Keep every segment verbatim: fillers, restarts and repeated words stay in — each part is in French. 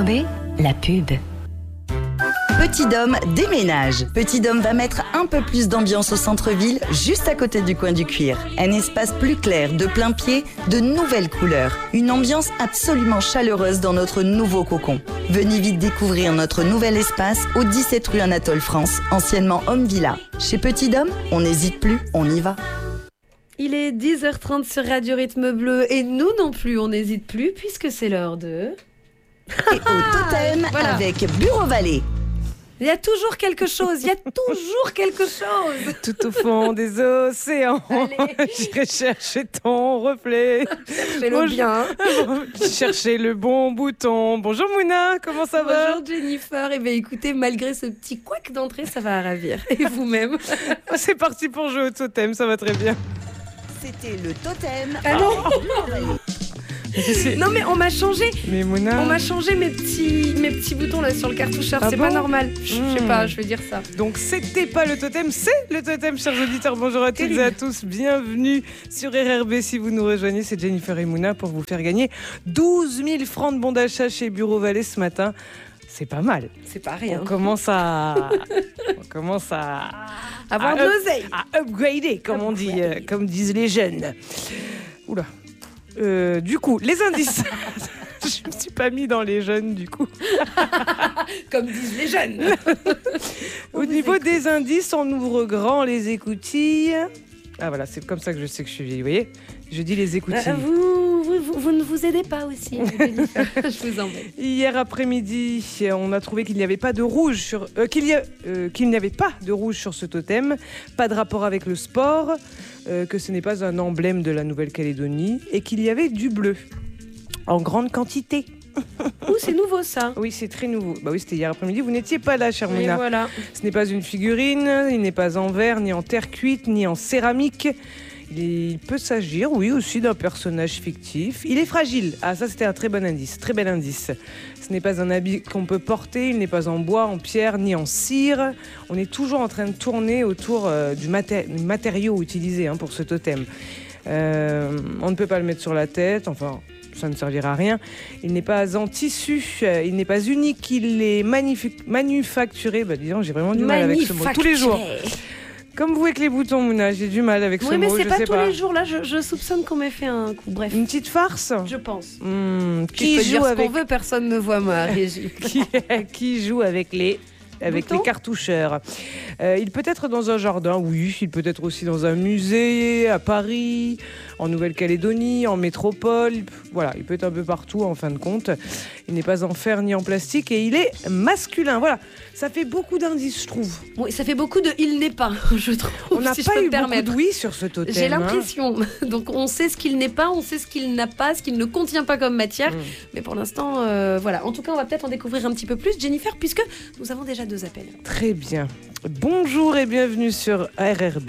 B, la pub. Petit Dôme déménage. Petit Dôme va mettre un peu plus d'ambiance au centre-ville, juste à côté du coin du cuir. Un espace plus clair, de plein pied, de nouvelles couleurs. Une ambiance absolument chaleureuse dans notre nouveau cocon. Venez vite découvrir notre nouvel espace au dix-sept rue Anatole France, anciennement Home Villa. Chez Petit Dôme, on n'hésite plus, on y va. Il est dix heures trente sur Radio Rythme Bleu et nous non plus, on n'hésite plus puisque c'est l'heure de... Et au totem, voilà. Avec Bureau Vallée. Il y a toujours quelque chose, il y a toujours quelque chose. Tout au fond des océans, j'irai chercher ton reflet. Cherchez-le bon, bien. Chercher le bon bouton. Bonjour Mouna, comment ça va? Bonjour Jennifer. Et bien écoutez, malgré ce petit couac d'entrée, ça va ravir. Et vous-même? C'est parti pour jouer au totem, ça va très bien. C'était le totem. Ah non. Non mais on m'a changé. Mais Mouna... On m'a changé mes petits mes petits boutons là sur le cartoucheur. Ah c'est bon pas normal. Je mmh. sais pas, je vais dire ça. Donc c'était pas le totem, c'est le totem, chers auditeurs. Bonjour à toutes et à tous. Bienvenue sur R R B. Si vous nous rejoignez, c'est Jennifer et Mouna pour vous faire gagner douze mille francs de bons d'achat chez Bureau Vallée ce matin. C'est pas mal. C'est pas rien. On commence à, on commence à avoir de l'oseille, à upgrader, comme on dit, euh, comme disent les jeunes. Oula. Euh, du coup, les indices. Je me suis pas mis dans les jeunes, du coup. Comme disent les jeunes. Au niveau des indices, on ouvre grand les écoutilles. Ah voilà, c'est comme ça que je sais que je suis vieille, vous voyez ? Je dis les écoutilles. Euh, vous, vous, vous, vous ne vous aidez pas aussi. Je vous embête. Hier après-midi, on a trouvé qu'il n'y avait pas de rouge sur, euh, qu'il y a, euh, qu'il n'y avait pas de rouge sur ce totem, pas de rapport avec le sport, euh, que ce n'est pas un emblème de la Nouvelle-Calédonie et qu'il y avait du bleu en grande quantité. Ouh, c'est nouveau ça. Oui, c'est très nouveau. Bah oui, c'était hier après-midi. Vous n'étiez pas là, chère Mouna. Voilà. Ce n'est pas une figurine, il n'est pas en verre, ni en terre cuite, ni en céramique. Il peut s'agir, oui, aussi d'un personnage fictif. Il est fragile. Ah, ça, c'était un très bon indice. Très bel indice. Ce n'est pas un habit qu'on peut porter. Il n'est pas en bois, en pierre, ni en cire. On est toujours en train de tourner autour euh, du, maté- du matériau utilisé hein, pour ce totem. Euh, on ne peut pas le mettre sur la tête. Enfin, ça ne servira à rien. Il n'est pas en tissu. Euh, il n'est pas unique. Il est magnifi- manufacturé. Bah, disons, j'ai vraiment du mal avec ce mot. Tous les jours. Comme vous avec les boutons, Mouna, j'ai du mal avec ce oui, mot. Oui, mais c'est je pas sais tous pas. les jours. Là, je, je soupçonne qu'on m'ait fait un coup. Bref. Une petite farce. Je pense. Mmh, qui joue joue dire avec ce qu'on veut, personne ne voit moi. qui, qui joue avec les avec boutons les cartoucheurs. Euh, il peut être dans un jardin, oui. Il peut être aussi dans un musée, à Paris, en Nouvelle-Calédonie, en métropole. Voilà, il peut être un peu partout en fin de compte. Il n'est pas en fer ni en plastique et il est masculin. Voilà, ça fait beaucoup d'indices, je trouve. Oui, ça fait beaucoup de « il n'est pas », je trouve. On n'a si pas eu beaucoup de oui sur ce totem. J'ai l'impression. Hein. Donc on sait ce qu'il n'est pas, on sait ce qu'il n'a pas, ce qu'il ne contient pas comme matière. Mmh. Mais pour l'instant, euh, voilà. En tout cas, on va peut-être en découvrir un petit peu plus, Jennifer, puisque nous avons déjà deux appels. Très bien. Bonjour et bienvenue sur R R B.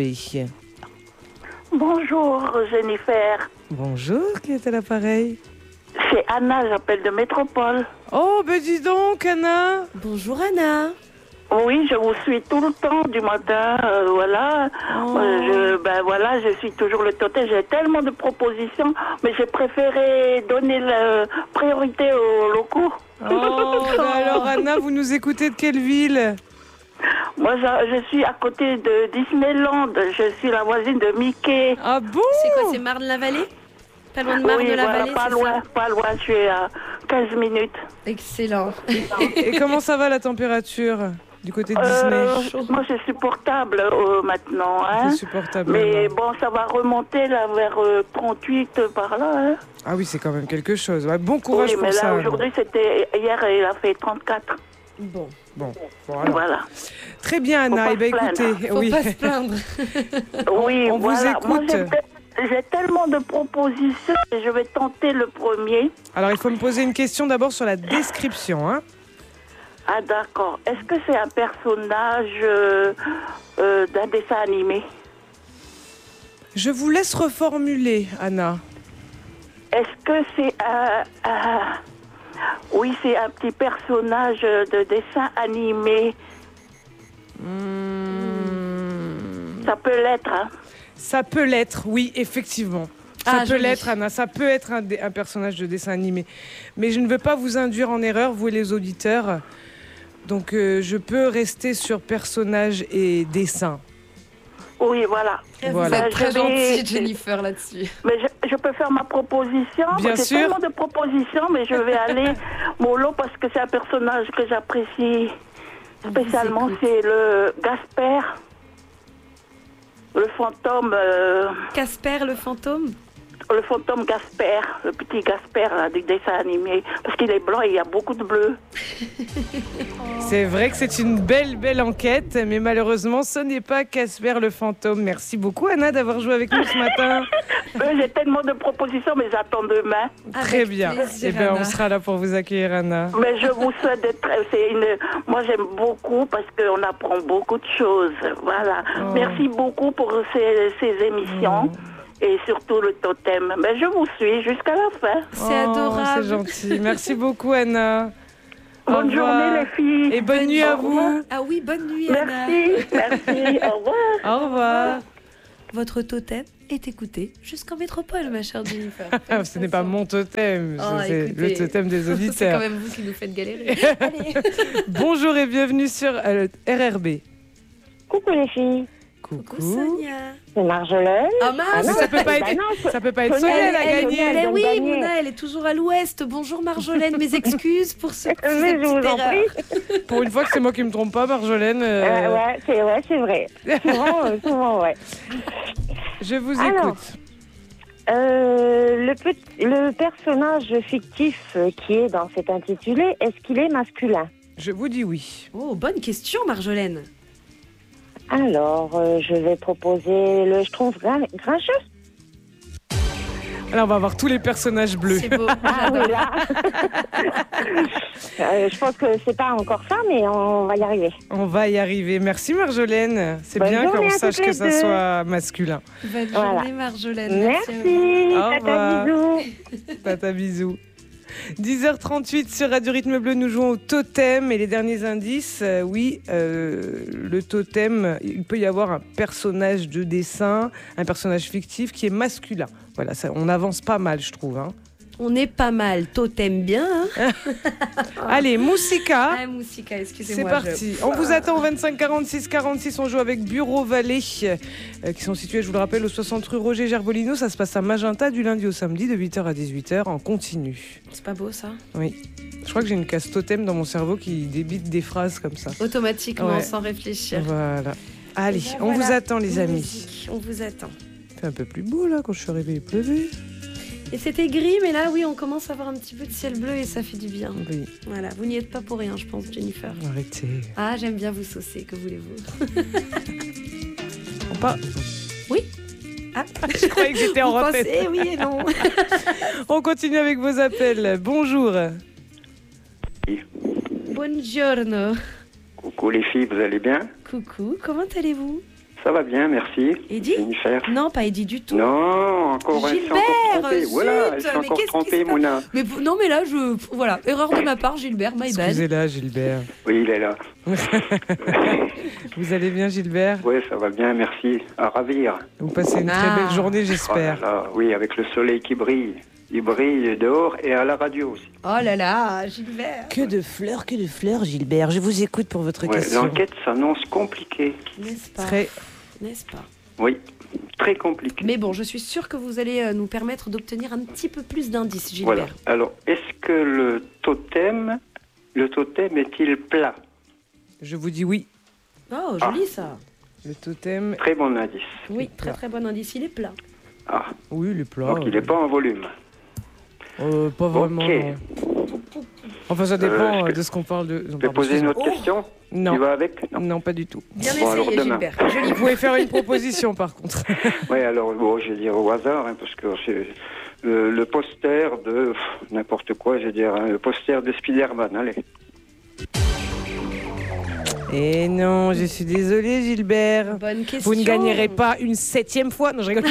Bonjour Jennifer. Bonjour, qui est à l'appareil? C'est Anna, j'appelle de Métropole. Oh, ben dis donc Anna. Bonjour Anna. Oui, je vous suis tout le temps du matin, euh, voilà. Oh. Euh, je, ben voilà, je suis toujours le totem. J'ai tellement de propositions, mais j'ai préféré donner la priorité aux locaux. Oh, ben alors Anna, vous nous écoutez de quelle ville? Moi, je, je suis à côté de Disneyland. Je suis la voisine de Mickey. Ah bon? C'est quoi, c'est Marne-la-Vallée? Pas loin de Marne-de-la-Vallée, oui, voilà, pas c'est loin, ça? pas loin. Je suis à quinze minutes. Excellent. Et comment ça va la température du côté de euh, Disney? Moi, c'est supportable euh, maintenant. Hein. C'est supportable. Mais maintenant. bon, ça va remonter là vers euh, trente-huit par là. Hein. Ah oui, c'est quand même quelque chose. Ouais, bon courage oui, pour mais là, ça. aujourd'hui, c'était hier, il a fait trente-quatre. Bon. Bon, bon alors. Voilà. Très bien, Anna. Eh ben, écoutez, Faut oui. pas se plaindre. oui, on, on voilà. vous écoute. Moi, j'ai, j'ai tellement de propositions et je vais tenter le premier. Alors, il faut me poser une question d'abord sur la description, hein. Ah, d'accord. Est-ce que c'est un personnage euh, euh, d'un dessin animé? Je vous laisse reformuler, Anna. Est-ce que c'est un... un... Oui, c'est un petit personnage de dessin animé. Mmh. Ça peut l'être, hein? Ça peut l'être, oui, effectivement. Ça Ah, peut joli. l'être, Anna, ça peut être un, dé- un personnage de dessin animé. Mais je ne veux pas vous induire en erreur, vous et les auditeurs. Donc euh, je peux rester sur personnage et dessin. Oui, voilà. Vous Voilà. êtes très Je vais- gentille, Jennifer, là-dessus. Mais je, je peux faire ma proposition. Bien J'ai sûr. tellement de propositions, mais je vais aller mollo parce que c'est un personnage que j'apprécie spécialement. écoute. C'est le Gasper, le fantôme, euh, Casper le fantôme. le fantôme Gasper, le petit Gasper là, du dessin animé. Parce qu'il est blanc et il y a beaucoup de bleu. C'est vrai que c'est une belle, belle enquête, mais malheureusement, ce n'est pas Casper le fantôme. Merci beaucoup, Anna, d'avoir joué avec nous ce matin. Euh, J'ai tellement de propositions, mais j'attends demain. Très Avec bien. plaisir, Eh ben, on Anna. sera là pour vous accueillir, Anna. Mais je vous souhaite d'être. C'est une. Moi, j'aime beaucoup parce qu'on apprend beaucoup de choses. Voilà. Oh. Merci beaucoup pour ces, ces émissions et surtout le totem. Mais je vous suis jusqu'à la fin. C'est Oh, adorable. C'est gentil. Merci beaucoup, Anna. Au Bonne revoir. journée, les filles. Et bonne nuit à Au revoir. vous. Ah oui, bonne nuit, Anna. Merci, merci. Au revoir. Au revoir. Votre totem est écouté jusqu'en métropole, ma chère Jennifer. Ah, ce n'est pas mon totem, Oh, c'est écoutez, le totem des C'est quand auditeurs. même vous qui nous faites galérer. Allez. Bonjour et bienvenue sur euh, R R B. Coucou les filles, Coucou Coucou. Sonia. c'est Marjolaine. Ah Mais mince. ça peut pas bah être, non, ça peut pas être Sonia, Sonia, elle a elle- gagné. elle- Mais vient de oui, gagner. Mouna, elle est toujours à l'ouest. Bonjour Marjolaine, mes excuses pour ce pour Mais cette je vous petite en erreur. prie. Pour une fois que c'est moi qui me trompe pas, Marjolaine. euh, Euh, ouais, c'est ouais, c'est vrai. Souvent, euh, souvent, ouais. Je vous Alors. écoute. Euh, le, petit- le personnage fictif euh, qui est dans cet intitulé, est-ce qu'il est masculin? Je vous dis oui. Oh, bonne question, Marjolaine. Alors, euh, je vais proposer le Schtroumpf grin- grincheux. Alors on va voir tous les personnages bleus. C'est beau. Ah j'adore. oui, là. Euh, je pense que c'est pas encore ça, mais on va y arriver. On va y arriver. Merci Marjolaine. C'est Bonne bien journée qu'on à sache toutes que les ça deux. soit masculin. Bonne Voilà. journée, Marjolaine. Merci. à vous. Merci, Au tata, revoir. bisous. Tata bisous. dix heures trente-huit sur Radio Rythme Bleu, nous jouons au totem et les derniers indices. euh, oui, euh, le totem, il peut y avoir un personnage de dessin, un personnage fictif qui est masculin. Voilà, ça, on avance pas mal, je trouve. Hein. On est pas mal. Totem bien. Hein. Allez, Moussika. Ah, Moussika, C'est excusez-moi. parti. On vous attend au vingt-cinq quarante-six quarante-six. On joue avec Bureau Vallée, euh, qui sont situés, je vous le rappelle, au soixante rue Roger Gerbolino. Ça se passe à Magenta du lundi au samedi de huit heures à dix-huit heures en continu. C'est pas beau ça. Oui. Je crois que j'ai une case totem dans mon cerveau qui débite des phrases comme ça. Automatiquement, Ouais. sans réfléchir. Voilà. Allez, Et ben on voilà. vous attend, les amis. Musique, on vous attend. C'est un peu plus beau là. Quand je suis arrivée, il pleuvait. Et c'était gris, mais là, oui, on commence à avoir un petit peu de ciel bleu et ça fait du bien. Oui. Voilà, vous n'y êtes pas pour rien, je pense, Jennifer. Arrêtez. Ah, j'aime bien vous saucer, que voulez-vous? On part. Ah, Je croyais que j'étais en vous retraite. pensez, oui et non. On continue avec vos appels. Bonjour. Buongiorno. Coucou les filles, vous allez bien? Coucou, comment allez-vous? Ça va bien, merci. Eddy? Jennifer? Non, pas Eddy du tout. Non, encore elle s'est encore Gilbert, trompée. zut, Voilà, elle s'est mais encore qu'est-ce qui trompée, se passe Mouna. Mais vous- non, mais là, je. Voilà, erreur de ma part, Gilbert, my bad. Excusez-la, Gilbert. Oui, il est là. Vous allez bien, Gilbert? Oui, ça va bien, merci. À ravir. Vous passez une très Ah. belle journée, Oh là j'espère. là, oui, avec le soleil qui brille. Il brille dehors et à la radio aussi. Oh là là, Gilbert. Que de fleurs, que de fleurs, Gilbert. Je vous écoute pour votre Ouais, question. l'enquête s'annonce compliquée. N'est-ce pas? Très... N'est-ce pas? Oui, très compliquée. Mais bon, je suis sûre que vous allez euh, nous permettre d'obtenir un petit peu plus d'indices, Gilbert. Voilà. Alors, est-ce que le totem, le totem est-il plat? Je vous dis oui. Oh, joli ça. Le totem, Très bon indice. Oui, très très bon indice, il est plat. Ah, oui, le plat. donc il n'est pas en volume. Euh, pas vraiment. Ok. non. Enfin, ça Euh, dépend je euh, de ce qu'on parle de. non, Je peux pardon, poser une autre excusez-moi. question? Non. Tu vas avec? Non. Non, pas du tout. Bien Bon, alors essayé, demain. Gilbert. Joli. Vous pouvez faire une proposition, par contre. Oui, alors bon, je vais dire au hasard, hein, parce que c'est le, le poster de pff, n'importe quoi, je vais dire, hein, le poster de Spider-Man, allez. Et non, je suis désolée, Gilbert. Bonne question. Vous ne gagnerez pas une septième fois. Non, je rigole.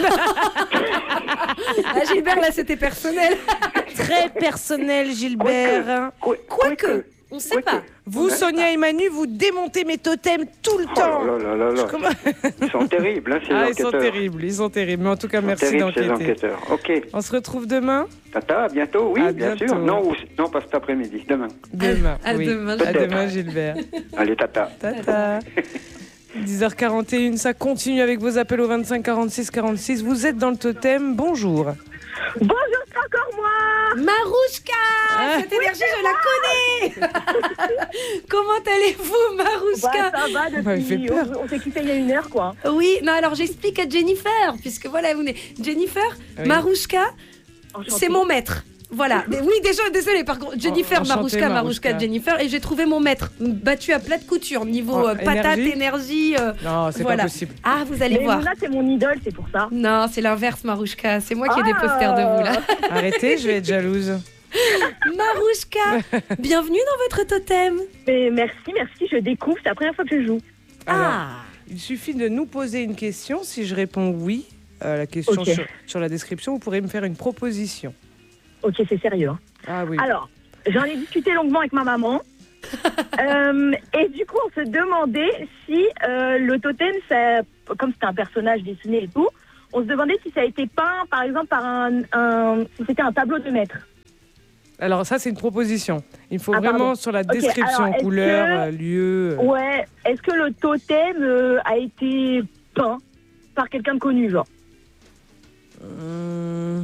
Ah, Gilbert, là, c'était personnel. Très personnel, Gilbert. Quoi- Quoique. On sait Ok. pas. Vous, Sonia et Manu, vous démontez mes totems tout le Oh temps. là là là là. Comment- Ils sont terribles, hein, ces Ah, ils enquêteurs. sont terribles, ils sont terribles. Mais en tout cas, Ils sont merci terribles, ces d'enquêter. enquêteurs. Ok. On se retrouve demain Tata, à bientôt, oui, À bien bientôt. sûr. Non, ou- non, pas cet après-midi, demain. Demain. À oui. demain, À Peut-être. demain, Gilbert. Allez, tata. Tata. dix heures quarante et une, ça continue avec vos appels au vingt-cinq quarante-six quarante-six. Vous êtes dans le totem, bonjour. Bonjour, c'est encore moi. Marouchka, Ah. cette énergie, je la connais. Comment allez-vous, Marouchka? Bah, ça va Vous m'avez fait depuis. peur. On, on s'est quitté il y a une heure, quoi. Oui, non, alors j'explique à Jennifer, puisque voilà, vous venez. Jennifer, Oui. Marouchka, Enchantée. c'est mon maître. Voilà. Mais oui, déjà, désolé, par contre, Jennifer, Enchantée, Marouchka, Marouchka. Marouchka, Jennifer, et j'ai trouvé mon maître, battu à plat de couture, niveau Oh, euh, patate, énergie énergie. euh, Non, c'est Voilà. pas possible. Ah, vous allez Mais voir. Mouna, c'est mon idole, c'est pour ça. Non, c'est l'inverse, Marouchka. C'est moi qui ai des Ah. posters de vous, là. Arrêtez, je vais être jalouse. Marouchka, bienvenue dans votre totem. Mais merci, merci, je découvre, c'est la première fois que je joue. Alors, Ah, il suffit de nous poser une question. Si je réponds oui à la question Ok. sur, sur la description, vous pourrez me faire une proposition. Ok, c'est sérieux. Hein. Ah oui. Alors, j'en ai discuté longuement avec ma maman. Euh, et du coup, on se demandait si euh, le totem, ça, comme c'était un personnage dessiné et tout, on se demandait si ça a été peint, par exemple, par un, un si c'était un tableau de maître. Alors ça, c'est une proposition. Il faut Ah, vraiment pardon. sur la Ok, description, alors, est-ce couleur, que- euh, lieu. euh, Ouais. Est-ce que le totem euh, a été peint par quelqu'un de connu, genre? euh,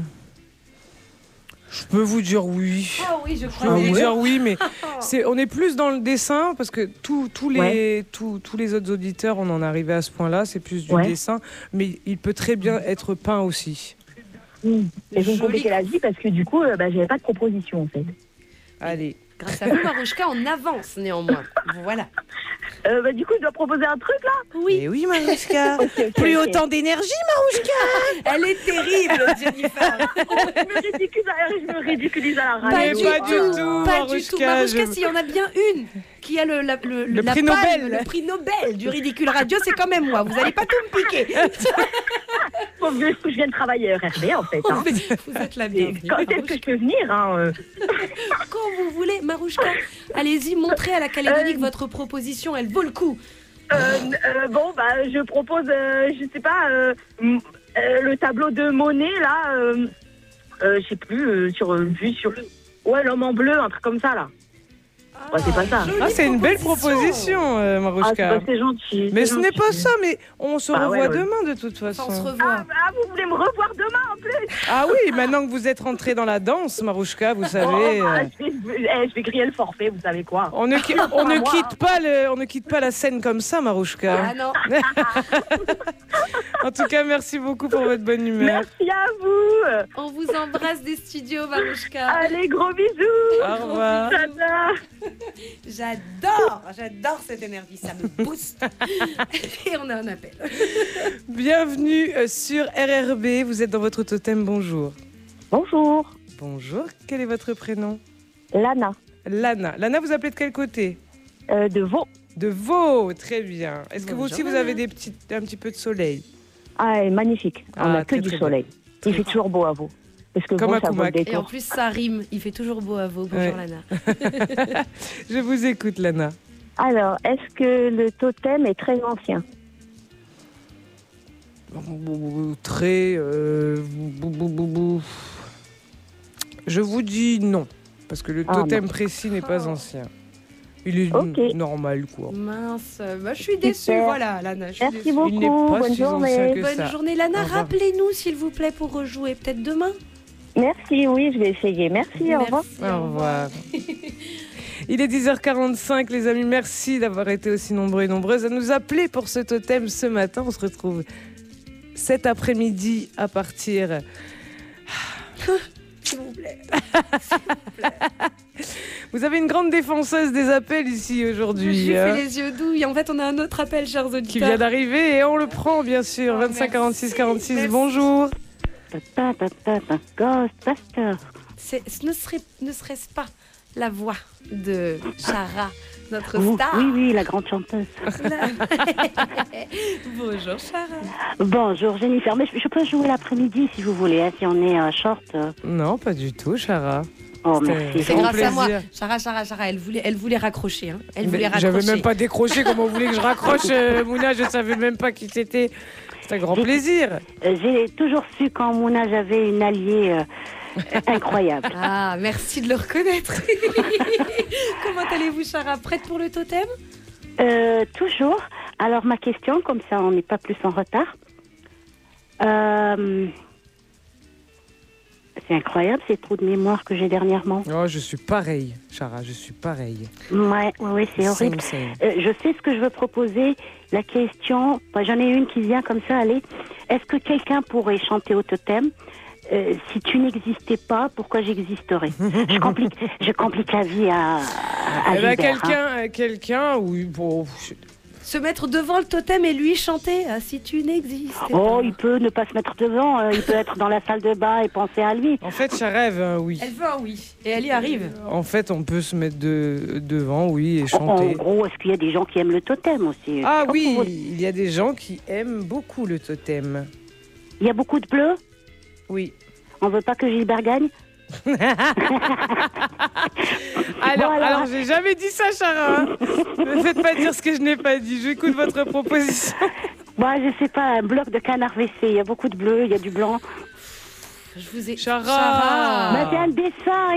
Je peux vous dire oui. Ah oui, je Je peux crois. vous ouais. dire oui, mais c'est, on est plus dans le dessin parce que tous tous les, Ouais. tous, tous les autres auditeurs, on en est arrivé à ce point-là, c'est plus du Ouais. dessin, mais il peut très bien être peint aussi. Mm. Et je me Joli. compliquais la vie parce que du coup, euh, bah, j'avais pas de proposition en fait. Allez. Grâce à vous, Marouchka, on avance néanmoins. Voilà. Euh, bah, du coup, je dois proposer un truc là. Oui, Et oui, Marouchka. Ok, ok, Plus ok. autant d'énergie. elle est terrible, Jennifer. je, me ridiculise à, je me ridiculise à la Pas radio. du pas tout. du tout, Pas du Marouchka, tout. Marouchka, je- s'il y en a bien une qui a le, la- le, Le la prix palme, Nobel. le prix Nobel du ridicule radio, c'est quand même moi. Vous allez pas tout me piquer. Sauf que je viens de travailler à R R B en fait. Hein. Vous êtes la Et bienvenue. quand est-ce que je peux venir hein, euh Quand vous voulez, Marouchka, allez-y, montrez à la Calédonie que votre proposition, elle vaut le coup. Euh, euh, Bon, bah, je propose, euh, je sais pas, euh, m- euh, le tableau de Monet là, euh, euh, je sais plus, euh, sur euh, vu sur le, ouais, l'homme en bleu, un truc comme ça là. Ouais, c'est pas ça. jolie Ah, c'est une belle proposition, euh, Ah, c'est Marouchka. bah, c'est gentil. mais c'est ce n'est pas gentil. ça, mais on se Bah revoit ouais, ouais. demain de toute Enfin, on se façon. revoit. Ah, bah, vous voulez me revoir demain en plus? Ah oui, maintenant que vous êtes rentrée dans la danse, Marouchka, vous Oh, savez. bah, euh, je, vais, eh, je vais griller le forfait, vous savez quoi. On ne, qui- on, ne Moi, hein. quitte pas le, on ne quitte pas la scène comme ça, Marouchka. Ah non. En tout cas, merci beaucoup pour votre bonne humeur. Merci à vous. On vous embrasse des studios, Marouchka. Allez, gros bisous. Au revoir. Tata. J'adore, j'adore cette énergie, ça me booste. Et on a un appel. Bienvenue euh, sur R R B. Vous êtes dans votre totem. Bonjour. Bonjour, Bonjour. Quel est votre prénom? Lana, Lana. Lana, vous appelez de quel côté? euh, de Vaud. De Vaud. Très bien. Est-ce que vous Bonjour, aussi vous Lana. avez des petits, un petit peu de soleil? Ah, magnifique. On Ah, n'a que très, du très soleil. Il fait toujours beau à Vaud. Parce que Comme Vaud, à ça vaut le Coumac. Et en décor. plus, ça rime. Il fait toujours beau à vous. Bonjour, Ouais. Lana. Je vous écoute, Lana. Alors, est-ce que le totem est très ancien? Très. euh, bou, bou, bou, bou. Je vous dis non. Parce que le Ah, totem précis n'est pas Oh. ancien. Il est Ok. n- normal, quoi. Mince, bah, je suis déçue. Super. Voilà, Lana. Je suis Merci déçue. beaucoup. Il n'est pas bonne si ancien journée. que Bonne ça. journée, Lana. Au revoir. Rappelez-nous, s'il vous plaît, pour rejouer. Peut-être demain. Merci, oui, je vais essayer. Merci, au revoir. Merci, Au revoir. Il est dix heures quarante-cinq, les amis. Merci d'avoir été aussi nombreux et nombreuses à nous appeler pour ce totem ce matin. On se retrouve cet après-midi à partir. S'il vous plaît. Vous avez une grande défenseuse des appels ici Je aujourd'hui, lui hein, fais les yeux doux. Et en fait, on a un autre appel, chers qui auditeurs. vient d'arriver et on le prend bien sûr. Oh, vingt-cinq quarante-six quarante-six. merci. Bonjour. Ta, ta, ta, ta, Ghostbuster. C'est- ce ne serait, ne serait-ce pas la voix de Chara, notre Oui, star? oui, oui, la grande chanteuse. Bonjour, Chara. Bonjour Jennifer, mais je, je peux jouer l'après-midi si vous voulez, hein, si on est euh, short. euh. Non, pas du tout, Chara. Oh, C'était- merci. C'est Grand grâce à moi. plaisir. Chara, Chara, Chara, elle voulait, elle voulait raccrocher. Hein. Elle Mais voulait raccrocher. J'avais même pas décroché, comment vous voulez que je raccroche, euh, Mouna, je savais même pas qui c'était. C'est un grand plaisir. Euh, J'ai toujours su qu'en Mouna, j'avais une alliée euh, incroyable. Ah, merci de le reconnaître. Comment allez-vous, Chara? Prête pour le totem? Euh, toujours. Alors, ma question, comme ça, on n'est pas plus en retard. Euh, C'est incroyable, ces trous de mémoire que j'ai dernièrement. Oh, je suis pareil, Chara, je suis pareil. Ouais, ouais, ouais, c'est horrible. Same, same. Euh, je sais ce que je veux proposer. La question, bah, j'en ai une qui vient comme ça, allez. Est-ce que quelqu'un pourrait chanter au totem euh, si tu n'existais pas, pourquoi j'existerais? je, complique, je complique la vie à, à Eh ben, Gilbert, hein. quelqu'un, euh, quelqu'un, oui, bon. je- Se mettre devant le totem et lui chanter ah, si tu n'existes Oh, pas. il peut ne pas se mettre devant, euh, il peut être dans la salle de bain et penser à lui. En fait, je rêve, hein, oui. Elle veut un oui. Et elle y arrive. En fait, on peut se mettre de, devant, oui, et En chanter. gros, est-ce qu'il y a des gens qui aiment le totem aussi? Ah Quand oui, vous- il y a des gens qui aiment beaucoup le totem. Il y a beaucoup de bleus? Oui. On veut pas que Gilbert gagne? Alors, Bon, alors- alors j'ai jamais dit ça, Chara. hein. Ne faites pas dire ce que je n'ai pas dit. J'écoute votre proposition. Moi, je sais pas, un bloc de canard W C. Il y a beaucoup de bleu, il y a du blanc. Je vous ai. Chara. Chara. Mais c'est un dessin.